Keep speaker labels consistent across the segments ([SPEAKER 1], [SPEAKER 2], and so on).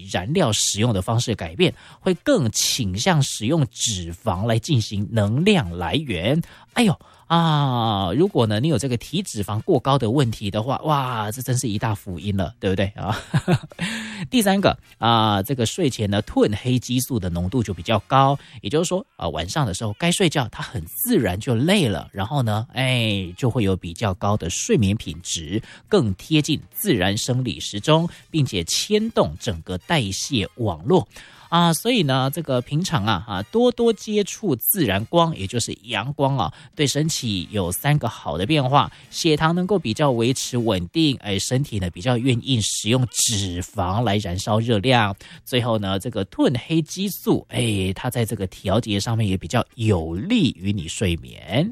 [SPEAKER 1] 燃料使用的方式改变，会更倾向使用脂肪来进行能量来源。哎呦如果呢你有这个体脂肪过高的问题的话，哇，这真是一大福音了，对不对啊？第三个这个睡前呢褪黑激素的浓度就比较高，也就是说晚上的时候该睡觉，它很自然就累了，然后呢就会有比较高的睡眠品质，更贴近自然生理时钟，并且牵动整个代谢网络。所以呢，这个平常多多接触自然光，也就是阳光对身体有3个好的变化：血糖能够比较维持稳定，身体呢比较愿意使用脂肪来燃烧热量。最后呢，这个褪黑激素，它在这个调节上面也比较有利于你睡眠。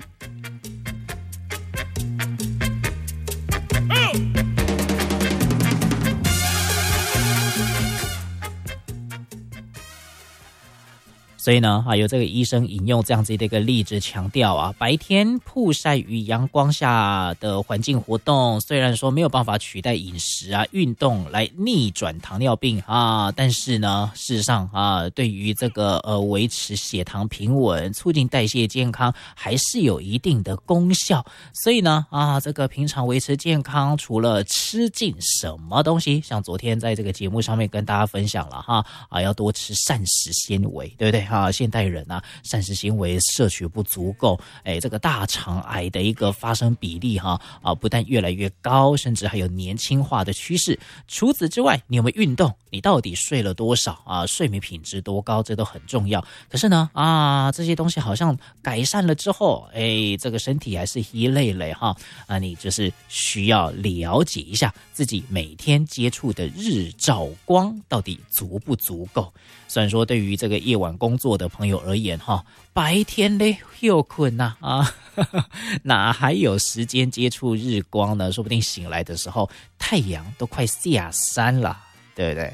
[SPEAKER 1] 所以呢，有这个医生引用这样子的一个例子强调白天曝晒于阳光下的环境活动，虽然说没有办法取代饮食运动来逆转糖尿病但是呢，事实上对于这个维持血糖平稳、促进代谢健康还是有一定的功效。所以呢，这个平常维持健康，除了吃进什么东西，像昨天在这个节目上面跟大家分享了要多吃膳食纤维，对不对？现代人膳食纤维摄取不足够，这个大肠癌的一个发生比例不但越来越高，甚至还有年轻化的趋势。除此之外，你有没有运动？你到底睡了多少睡眠品质多高？这都很重要。可是呢这些东西好像改善了之后，这个身体还是一累累你就是需要了解一下自己每天接触的日照光到底足不足够。虽然说对于这个夜晚工作的朋友而言白天嘞又困哪还有时间接触日光呢？说不定醒来的时候太阳都快下山了，对不对？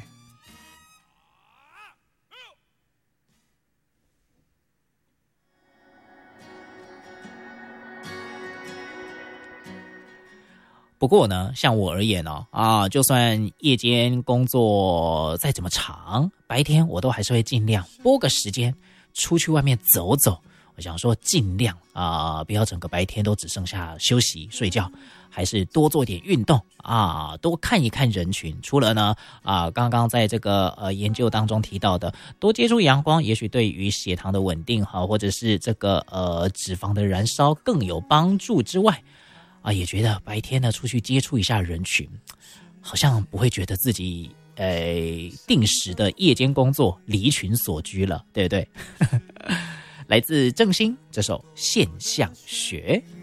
[SPEAKER 1] 不过呢，像我而言就算夜间工作再怎么长，白天我都还是会尽量拨个时间出去外面走走。我想说尽量不要整个白天都只剩下休息睡觉，还是多做点运动多看一看人群。除了呢刚刚在这个研究当中提到的多接触阳光，也许对于血糖的稳定或者是这个脂肪的燃烧更有帮助之外，也觉得白天呢出去接触一下人群，好像不会觉得自己定时的夜间工作离群所居了，对不对？来自郑兴这首《现象学》。